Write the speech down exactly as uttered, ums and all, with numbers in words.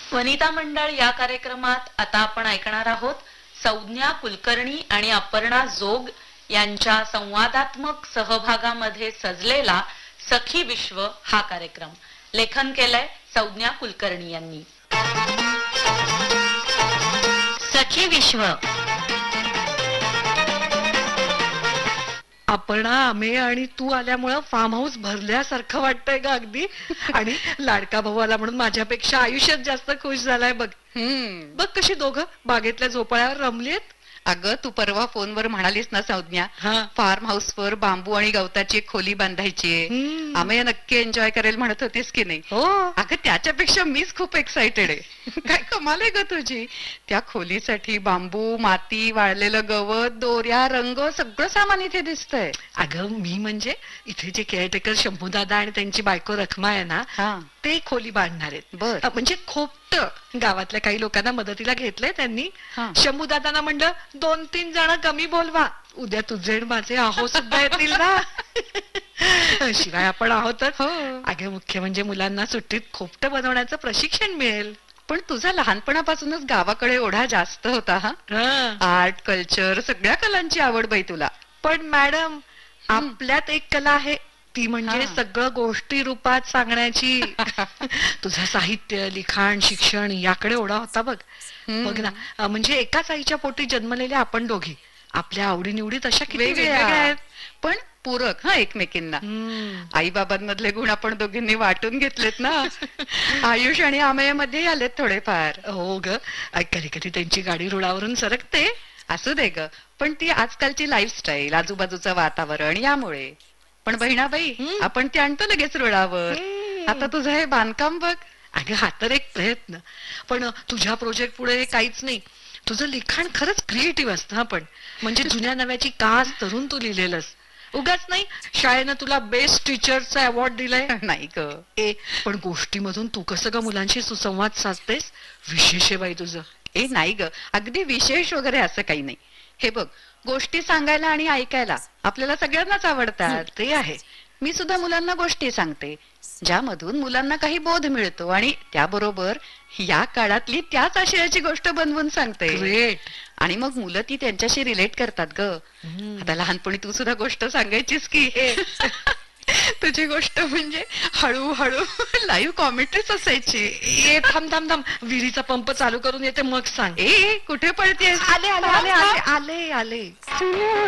वनिता मंडळ या कार्यक्रमात आता आपण ऐकणार आहोत संज्ञा कुलकर्णी आणि अपर्णा जोग यांच्या संवादात्मक सहभागामध्ये सजलेला सखी विश्व हा कार्यक्रम. लेखन केलंय संज्ञा कुलकर्णी यांनी. सखी विश्व. अपर्णा, आमे आणि तू आल्यामुळं फार्म हाऊस भरल्यासारखं वाटतंय ग अगदी. आणि लाडका भाऊ आला म्हणून माझ्यापेक्षा आयुष्यात जास्त खुश झालाय बघ. हम्म बघ कशी दोघं बागेतल्या झोपाळ्यावर रमलीत. अगं, तू परवा फोनवर म्हणालीस ना संज्ञा, हा. फार्म हाऊस वर बांबू आणि गवताची एक खोली बांधायची. हम्म. आम्ही नक्की एन्जॉय करेल म्हणत होतीस की नाही? हो. अगं, त्याच्यापेक्षा मीच खूप एक्साइटेड आहे. काय कमाल आहे ग तुझी. त्या खोलीसाठी बांबू, माती, वाळलेलं गवत, दोऱ्या, रंग सगळं सामान इथे दिसतंय. अगं, मी म्हणजे इथे जे केअरटेकर शंभूदादा आणि त्यांची बायको रखमा आहे ना, हा ते खोली बांधणार आहेत. बर. अ, म्हणजे खोपट गावातल्या काही लोकांना मदतीला घेतलंय त्यांनी. हा. शंभूदादांना म्हणलं दोन तीन जण कमी बोलवा, उद्या तुझे आणि माझे आहो सुद्धा येतील ना. शिवाय आपण आहोतच. हो. अगे, मुख्य म्हणजे मुलांना सुट्टीत खोपट बनवण्याचं प्रशिक्षण मिळेल. पण तुझा लहानपणापासूनच गावाकडे ओढा जास्त होता. हा हं. आर्ट, कल्चर, सगळ्या कलांची आवड बाई तुला. पण मॅडम, आपल्यात एक कला आहे, ती म्हणजे हा. सगळं गोष्टी रूपात सांगण्याची. तुझं साहित्य, लिखाण, शिक्षण याकडे ओढा होता बघ. हम्म. बघ ना, अ, म्हणजे एकाच आईच्या पोटी जन्मलेल्या आपण दोघी आपल्या आवडीनिवडी तशा किती वेगवेगळ्या वेगळ्या आहेत. पण पूरक हा एकमेकींना. हम्म. आई बाबांमधले गुण आपण दोघींनी वाटून घेतलेत ना. आयुष आणि आमयामध्ये आलेत थोडेफार. हो ग, कधी कधी त्यांची गाडी रुळावरून सरकते. असू दे ग, पण ती आजकालची लाईफस्टाईल, आजूबाजूचं वातावरण यामुळे. पण बहिणाबाई, हम्म. आपण ते आणतो लगेच रुळावर. हम्म. आता तुझं हे बांधकाम बघ. अगं, हा तर एक प्रयत्न. पण तुझ्या प्रोजेक्ट पुढे हे काहीच नाही. तुझं लिखाण खरंच क्रिएटिव्ह असतं. हा, पण म्हणजे जुन्या नव्याची कास धरून तू लिहिलेलंस. उगाच नाही शाळेनं तुला बेस्ट टीचरचा अवॉर्ड दिलाय. नाही ग. ए, पण गोष्टीमधून तू कसं ग मुलांशी सुसंवाद साधतेस, विशेष आहे बाई तुझं. ए नाही ग, अगदी विशेष वगैरे असं काही नाही. हे बघ, गोष्टी सांगायला आणि ऐकायला आपल्याला सगळ्यांनाच आवडतात. ते आहे. मी सुद्धा मुलांना गोष्टी सांगते, ज्यामधून मुलांना काही बोध मिळतो, आणि त्याबरोबर या काळातली त्याच आशयाची गोष्ट बनवून सांगते. ग्रेट. आणि मग मुलं ती त्यांच्याशी रिलेट करतात ग. आता लहानपणी तू सुद्धा गोष्ट सांगायचीस की. तुझी गोष्ट म्हणजे हळूहळू लाईव्ह कॉमेंट्रीच असायची. ए, थांब थांब थांब, विहिरीचा पंप चालू करून येते मग सांग. ए, कुठे पळतेस? आले आले आले आले आले आले.